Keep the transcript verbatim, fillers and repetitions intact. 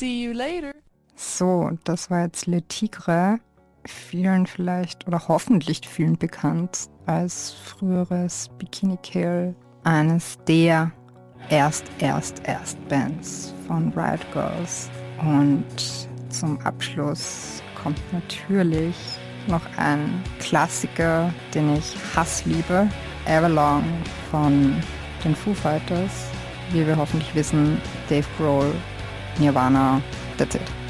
See you later. So, das war jetzt Le Tigre. Vielen vielleicht oder hoffentlich vielen bekannt als früheres Bikini Kill. Eines der erst, erst, erst Bands von Riot Girls. Und zum Abschluss kommt natürlich noch ein Klassiker, den ich hassliebe. Everlong von den Foo Fighters. Wie wir hoffentlich wissen, Dave Grohl, Nirvana, that's it.